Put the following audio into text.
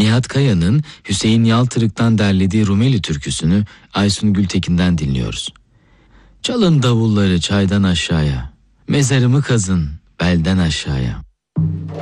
Nihat Kaya'nın Hüseyin Yaltırık'tan derlediği Rumeli türküsünü Aysun Gültekin'den dinliyoruz. Çalın davulları çaydan aşağıya, mezarımı kazın belden aşağıya.